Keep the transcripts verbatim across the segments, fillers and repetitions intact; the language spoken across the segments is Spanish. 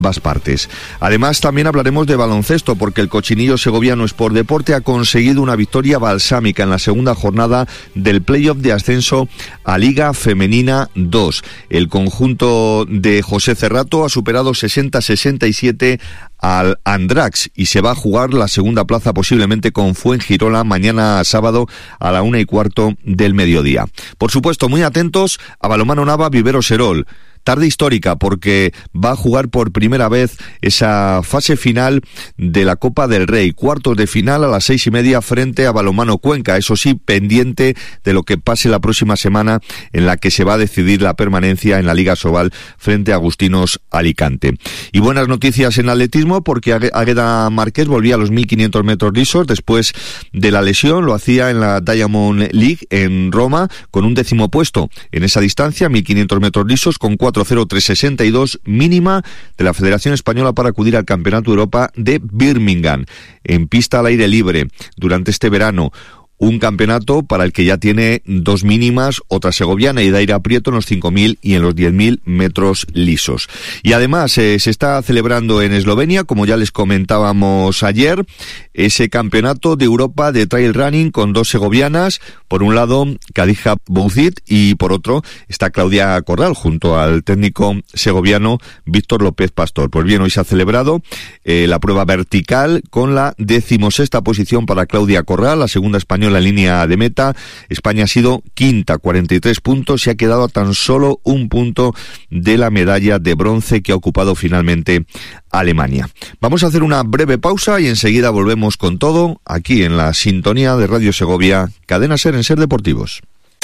ambas partes. Además, también hablaremos de baloncesto, porque el Cochinillo Segoviano Sport Deporte ha conseguido una victoria balsámica en la segunda jornada del playoff de ascenso a Liga Femenina dos. El conjunto de José Cerrato ha superado sesenta a sesenta y siete al Andrax y se va a jugar la segunda plaza posiblemente con Fuengirola mañana sábado a la una y cuarto del mediodía. Por supuesto, muy atentos a Balonmano Nava Vivero Serol. Tarde histórica porque va a jugar por primera vez esa fase final de la Copa del Rey. Cuartos de final a las seis y media frente a Balonmano Cuenca. Eso sí, pendiente de lo que pase la próxima semana en la que se va a decidir la permanencia en la Liga Sobal frente a Agustinos Alicante. Y buenas noticias en atletismo porque Águeda Márquez volvía a los mil quinientos metros lisos después de la lesión. Lo hacía en la Diamond League en Roma con un décimo puesto en esa distancia, mil quinientos metros lisos con cuatro cero tres sesenta y dos mínima de la Federación Española para acudir al Campeonato de Europa de Birmingham en pista al aire libre durante este verano. Un campeonato para el que ya tiene dos mínimas, otra segoviana y Daira Prieto en los cinco mil y en los diez mil metros lisos. Y además eh, se está celebrando en Eslovenia, como ya les comentábamos ayer, ese campeonato de Europa de trail running con dos segovianas. Por un lado, Kadija Bouzid y por otro está Claudia Corral junto al técnico segoviano Víctor López Pastor. Pues bien, hoy se ha celebrado eh, la prueba vertical con la decimosexta posición para Claudia Corral, la segunda española en línea de meta. España ha sido quinta, cuarenta y tres puntos, y ha quedado a tan solo un punto de la medalla de bronce que ha ocupado finalmente Alemania. Vamos a hacer una breve pausa y enseguida volvemos con todo aquí en la sintonía de Radio Segovia, Cadena Ser en Ser Deportivos.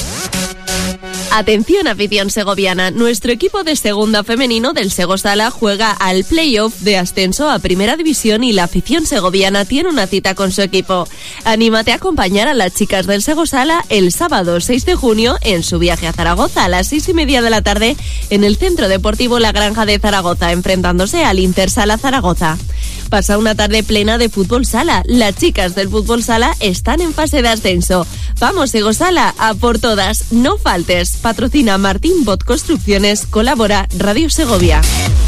Atención, afición segoviana, nuestro equipo de segunda femenino del Sego Sala juega al playoff de ascenso a Primera División y la afición segoviana tiene una cita con su equipo. Anímate a acompañar a las chicas del Sego Sala el sábado seis de junio en su viaje a Zaragoza a las seis y media de la tarde en el Centro Deportivo La Granja de Zaragoza, enfrentándose al Intersala Zaragoza. Pasa una tarde plena de fútbol sala. Las chicas del fútbol sala están en fase de ascenso. Vamos, Sego Sala, a por todas, no faltes. Patrocina Martín Bot Construcciones, colabora Radio Segovia.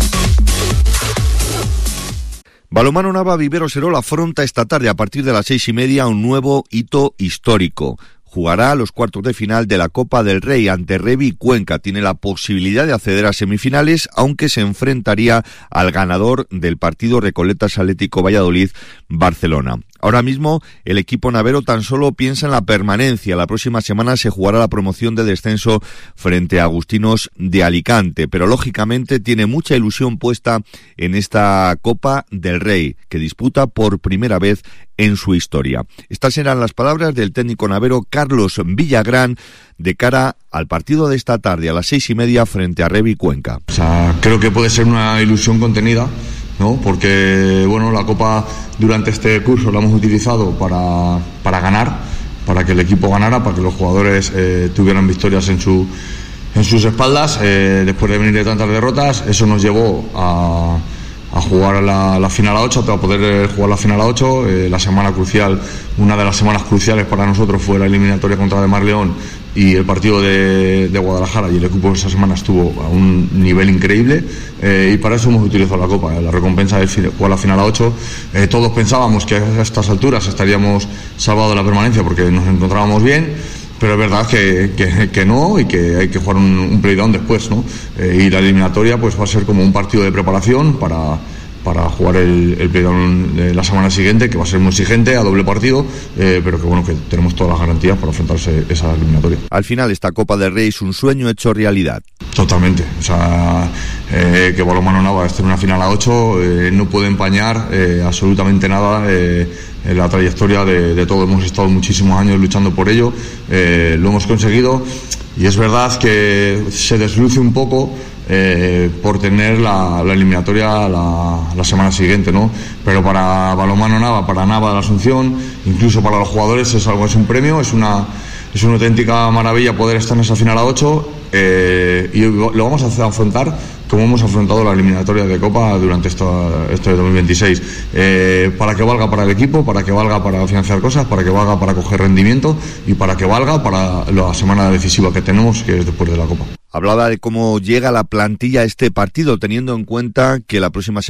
Balonmano Nava Vivero Serol afronta esta tarde a partir de las seis y media un nuevo hito histórico. Jugará los cuartos de final de la Copa del Rey ante Revi Cuenca. Tiene la posibilidad de acceder a semifinales, aunque se enfrentaría al ganador del partido Recoletas Atlético Valladolid-Barcelona. Ahora mismo el equipo navero tan solo piensa en la permanencia. La próxima semana se jugará la promoción de descenso frente a Agustinos de Alicante, pero lógicamente tiene mucha ilusión puesta en esta Copa del Rey, que disputa por primera vez en su historia. Estas eran las palabras del técnico navero Carlos Villagrán de cara al partido de esta tarde a las seis y media frente a Revi Cuenca. O sea, creo que puede ser una ilusión contenida, ¿no? Porque bueno, la Copa durante este curso la hemos utilizado para, para ganar, para que el equipo ganara, para que los jugadores eh, tuvieran victorias en su en sus espaldas, eh, después de venir de tantas derrotas. Eso nos llevó a a jugar la, la final a ocho, a poder jugar la final a ocho. Eh, la semana crucial, una de las semanas cruciales para nosotros fue la eliminatoria contra Demar León y el partido de, de Guadalajara, y el equipo esa semana estuvo a un nivel increíble, eh, y para eso hemos utilizado la Copa. La recompensa es jugar la final a ocho. Eh, todos pensábamos que a estas alturas estaríamos salvados de la permanencia porque nos encontrábamos bien, pero es verdad que, que, que no, y que hay que jugar un, un playdown después, ¿no? Eh, y la eliminatoria pues va a ser como un partido de preparación para, para jugar el, el playdown de la semana siguiente, que va a ser muy exigente, a doble partido, eh, pero que bueno, que tenemos todas las garantías para afrontarse esa eliminatoria. Al final esta Copa del Rey es un sueño hecho realidad. Totalmente, o sea, eh, que Balonmano Nava esté en una final a ocho eh, no puede empañar eh, absolutamente nada eh, en la trayectoria de, de todo. Hemos estado muchísimos años luchando por ello, eh, lo hemos conseguido, y es verdad que se desluce un poco eh, por tener la, la eliminatoria la, la semana siguiente, ¿no? Pero para Balonmano Nava, para Nava de la Asunción, incluso para los jugadores es algo, es un premio, es una es una auténtica maravilla poder estar en esa final a ocho, eh, y lo vamos a afrontar como hemos afrontado la eliminatoria de Copa durante esto, esto de dos mil veintiséis, eh, para que valga para el equipo, para que valga para financiar cosas, para que valga para coger rendimiento y para que valga para la semana decisiva que tenemos, que es después de la Copa. Hablaba de cómo llega la plantilla a este partido, teniendo en cuenta que la próxima semana